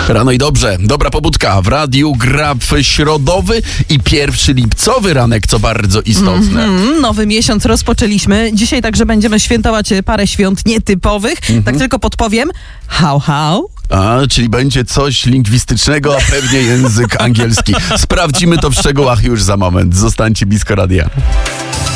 Rano i dobrze, dobra pobudka. W radiu Grab środowy i 1 lipcowy ranek, co bardzo istotne. Nowy miesiąc rozpoczęliśmy. Dzisiaj także będziemy świętować parę świąt nietypowych. Tak tylko podpowiem. How? Czyli będzie coś lingwistycznego, a pewnie język angielski. Sprawdzimy to w szczegółach już za moment. Zostańcie blisko radia.